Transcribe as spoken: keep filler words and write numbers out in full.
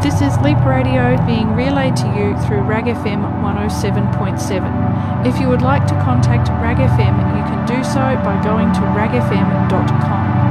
This is Leap Radio being relayed to you through Rag F M one oh seven point seven. If you would like to contact Rag F M, you can do so by going to rag f m dot com.